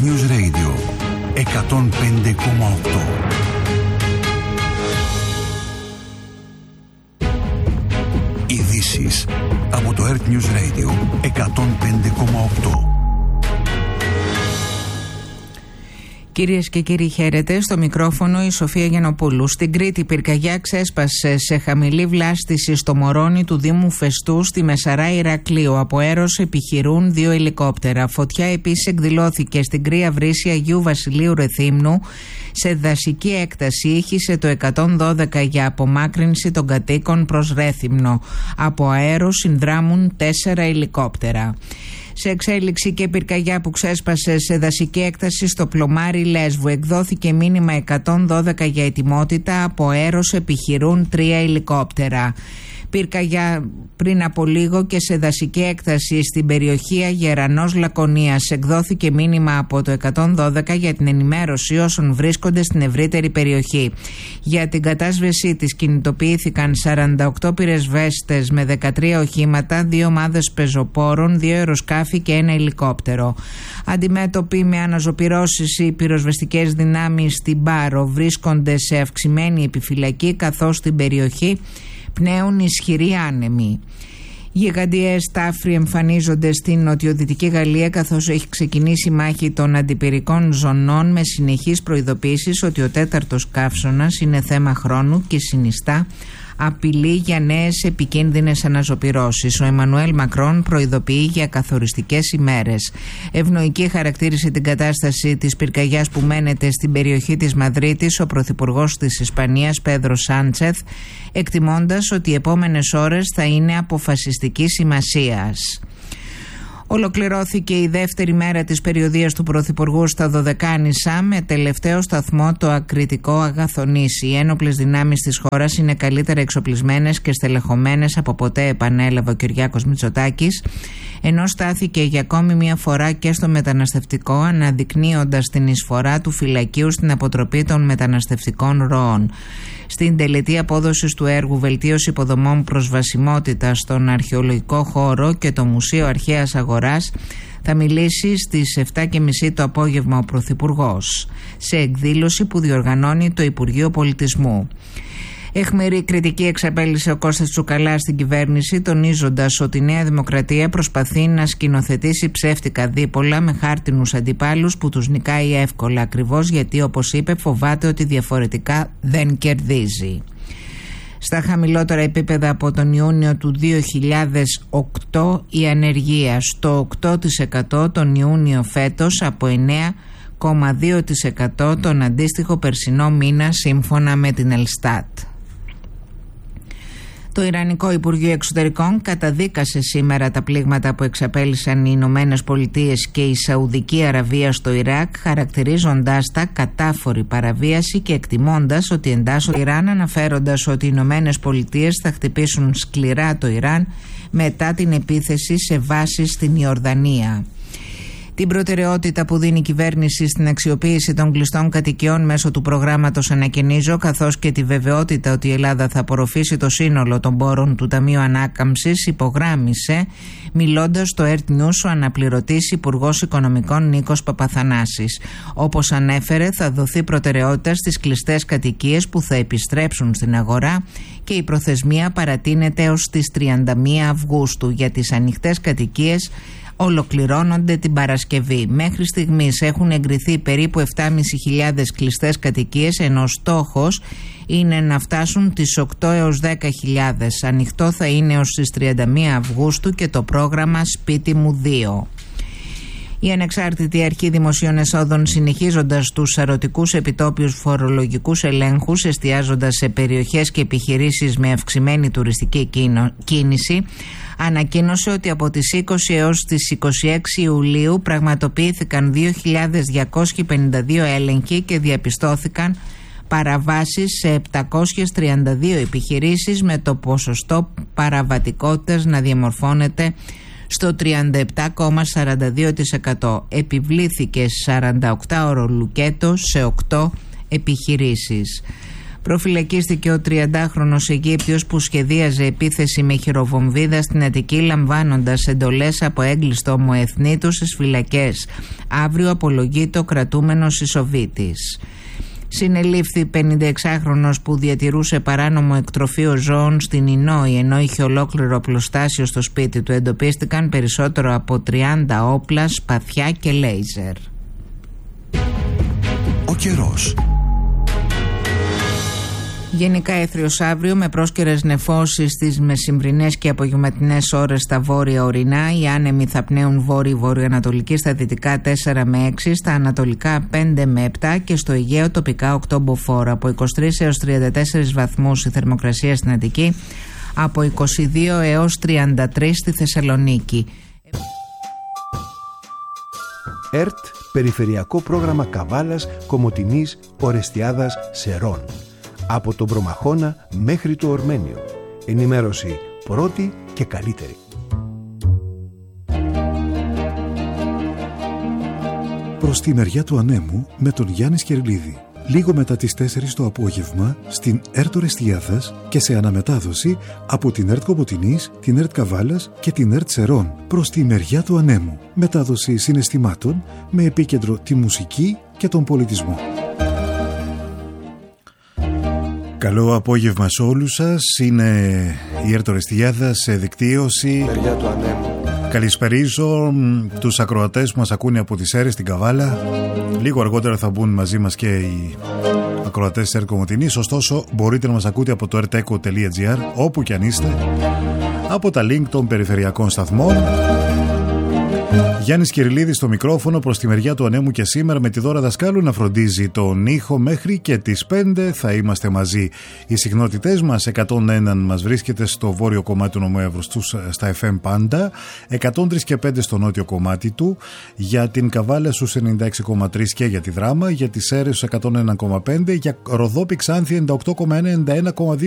Earth News Radio 105,8. Ειδήσεις από το Earth News Radio 105,8. Κυρίες και κύριοι, χαίρετε. Στο μικρόφωνο η Σοφία Γιαννοπούλου. Στην Κρήτη, πυρκαγιά ξέσπασε σε χαμηλή βλάστηση στο Μωρόνι του Δήμου Φεστού στη Μεσαρά Ηρακλείου. Από αέρος επιχειρούν 2 ελικόπτερα. Φωτιά επίσης εκδηλώθηκε στην Κρύα Βρύση Αγίου Βασιλείου Ρεθύμνου. Σε δασική έκταση ήχησε το 112 για απομάκρυνση των κατοίκων προς Ρέθυμνο. Από αέρος συνδράμουν 4 ελικόπτερα. Σε εξέλιξη και πυρκαγιά που ξέσπασε σε δασική έκταση στο Πλωμάρι Λέσβου. Εκδόθηκε μήνυμα 112 για ετοιμότητα. Από αέρος επιχειρούν 3 ελικόπτερα. Πυρκαγιά πριν από λίγο και σε δασική έκταση στην περιοχή Αγερανός Λακωνίας. Εκδόθηκε μήνυμα από το 112 για την ενημέρωση όσων βρίσκονται στην ευρύτερη περιοχή. Για την κατάσβεσή της κινητοποιήθηκαν 48 πυρεσβέστες με 13 οχήματα, 2 ομάδες πεζοπόρων, 2 αεροσκάφη και 1 ελικόπτερο. Αντιμέτωποι με αναζωπυρώσεις, οι πυροσβεστικές δυνάμεις στην Πάρο βρίσκονται σε αυξημένη επιφυλακή, καθώς στην περιοχή πνέουν ισχυροί άνεμοι. Γιγαντιές τάφροι εμφανίζονται στην νοτιοδυτική Γαλλία, καθώς έχει ξεκινήσει η μάχη των αντιπυρικών ζωνών με συνεχείς προειδοποιήσεις ότι ο 4ος καύσωνας είναι θέμα χρόνου και συνιστά απειλή για νέες επικίνδυνες αναζωπυρώσεις. Ο Εμμανουέλ Μακρόν προειδοποιεί για καθοριστικές ημέρες. Ευνοϊκή χαρακτήρισε την κατάσταση της πυρκαγιάς που μένεται στην περιοχή της Μαδρίτης ο πρωθυπουργός της Ισπανίας Πέδρο Σάντσεθ, εκτιμώντας ότι οι επόμενες ώρες θα είναι αποφασιστικής σημασίας. Ολοκληρώθηκε η δεύτερη μέρα της περιοδείας του Πρωθυπουργού στα Δωδεκάνησα με τελευταίο σταθμό το ακριτικό Αγαθονήσι. Οι ένοπλες δυνάμεις της χώρας είναι καλύτερα εξοπλισμένες και στελεχωμένες από ποτέ, επανέλαβε ο Κυριάκος Μητσοτάκης, ενώ στάθηκε για ακόμη μια φορά και στο μεταναστευτικό, αναδεικνύοντας την εισφορά του φυλακίου στην αποτροπή των μεταναστευτικών ροών. Στην τελετή απόδοσης του έργου βελτίωση υποδομών προσβασιμότητα στον αρχαιολογικό χώρο και το Μουσείο Αρχαίας Αγοράς θα μιλήσει στις 7.30 το απόγευμα ο Πρωθυπουργός, σε εκδήλωση που διοργανώνει το Υπουργείο Πολιτισμού. Αιχμηρή κριτική εξαπέλυσε ο Κώστας Τσουκαλάς στην κυβέρνηση, τονίζοντας ότι η Νέα Δημοκρατία προσπαθεί να σκηνοθετήσει ψεύτικα δίπολα με χάρτινους αντιπάλους που τους νικάει εύκολα, ακριβώς γιατί, όπως είπε, φοβάται ότι διαφορετικά δεν κερδίζει. Στα χαμηλότερα επίπεδα από τον Ιούνιο του 2008 η ανεργία στο 8% τον Ιούνιο φέτος, από 9,2% τον αντίστοιχο περσινό μήνα, σύμφωνα με την Ελστάτ. Το Ιρανικό Υπουργείο Εξωτερικών καταδίκασε σήμερα τα πλήγματα που εξαπέλυσαν οι Ηνωμένες Πολιτείες και η Σαουδική Αραβία στο Ιράκ, χαρακτηρίζοντάς τα κατάφορη παραβίαση και εκτιμώντας ότι εντάσσονται το Ιράν, αναφέροντας ότι οι Ηνωμένες Πολιτείες θα χτυπήσουν σκληρά το Ιράν μετά την επίθεση σε βάσεις στην Ιορδανία. Την προτεραιότητα που δίνει η κυβέρνηση στην αξιοποίηση των κλειστών κατοικιών μέσω του προγράμματος Ανακαινίζω, καθώς και τη βεβαιότητα ότι η Ελλάδα θα απορροφήσει το σύνολο των πόρων του Ταμείου Ανάκαμψης, υπογράμμισε, μιλώντας στο Earth News, ο αναπληρωτής Υπουργός Οικονομικών Νίκος Παπαθανάσης. Όπως ανέφερε, θα δοθεί προτεραιότητα στις κλειστές κατοικίες που θα επιστρέψουν στην αγορά και η προθεσμία παρατείνεται έως τις 31 Αυγούστου. Για τις ανοιχτές κατοικίες ολοκληρώνονται την Παρασκευή. Μέχρι στιγμής έχουν εγκριθεί περίπου 7.500 κλειστές κατοικίες, ενώ στόχος είναι να φτάσουν τις 8 έως 10.000. Ανοιχτό θα είναι έως τις 31 Αυγούστου και το πρόγραμμα Σπίτι μου 2. Η Ανεξάρτητη Αρχή Δημοσίων Εσόδων, συνεχίζοντας τους σαρωτικούς επιτόπιους φορολογικούς ελέγχους, εστιάζοντας σε περιοχές και επιχειρήσεις με αυξημένη τουριστική κίνηση, ανακοίνωσε ότι από τις 20 έως τις 26 Ιουλίου πραγματοποιήθηκαν 2.252 έλεγχοι και διαπιστώθηκαν παραβάσεις σε 732 επιχειρήσεις, με το ποσοστό παραβατικότητας να διαμορφώνεται στο 37,42%. Επιβλήθηκε 48ωρο λουκέτο σε 8 επιχειρήσεις. Προφυλακίστηκε ο 30χρονος Αιγύπτιος που σχεδίαζε επίθεση με χειροβομβίδα στην Αττική, λαμβάνοντας εντολές από έγκλειστο ομοεθνή του στις φυλακές. Αύριο απολογείται ο κρατούμενος Ισοβίτης. Συνελήφθη 56χρονος που διατηρούσε παράνομο εκτροφείο ζώων στην Ινόη, ενώ είχε ολόκληρο οπλοστάσιο στο σπίτι του. Εντοπίστηκαν περισσότερο από 30 όπλα, σπαθιά και λέιζερ. Ο καιρός. Γενικά έθριος αύριο με πρόσκαιρες νεφώσεις στις μεσημβρινές και απογευματινές ώρες στα βόρεια ορεινά. Οι άνεμοι θα πνέουν βόρειο-βορειοανατολική στα δυτικά 4 με 6, στα ανατολικά 5 με 7 και στο Αιγαίο τοπικά 8 μποφόρ. Από 23 έως 34 βαθμούς η θερμοκρασία στην Αττική, από 22 έως 33 στη Θεσσαλονίκη. ΕΡΤ, Περιφερειακό Πρόγραμμα Καβάλας, Κομοτηνής, Ορεστιάδας, Σερών. Από τον Προμαχώνα μέχρι το Ορμένιο. Ενημέρωση πρώτη και καλύτερη. Προς τη μεριά του ανέμου με τον Γιάννη Σκερλίδη. Λίγο μετά τις 4 το απόγευμα στην ΕΡΤ Ορεστιάδας και σε αναμετάδοση από την ΕΡΤ Κομοτηνής, την ΕΡΤ Καβάλας και την ΕΡΤ Σερών. Προς τη μεριά του ανέμου. Μετάδοση συναισθημάτων με επίκεντρο τη μουσική και τον πολιτισμό. Καλό απόγευμα σε όλους σας. Είναι η ΕΡΤ Ορεστιάδας σε δικτύωση. Μεριά του ανέμου. Καλησπερίζω τους ακροατές που μας ακούνε από τις αίρες στην Καβάλα. Λίγο αργότερα θα μπουν μαζί μας και οι ακροατές της ΕΡΤ Κομοτηνής. Ωστόσο μπορείτε να μας ακούτε από το rteco.gr όπου κι αν είστε, από τα link των περιφερειακών σταθμών. Γιάννης Κυριλίδης στο μικρόφωνο, προς τη μεριά του ανέμου και σήμερα με τη Δώρα Δασκάλου να φροντίζει τον ήχο. Μέχρι και τις 5 θα είμαστε μαζί. Οι συχνότητές μας 101 μας βρίσκεται στο βόρειο κομμάτι του νομού Εύρωστου στα FM πάντα, 103 και 5 στο νότιο κομμάτι του, για την Καβάλα στους 96,3 και για τη Δράμα, για τις Σέρρες στους 101,5, για Ροδόπη Ξάνθη 98,1, 91,2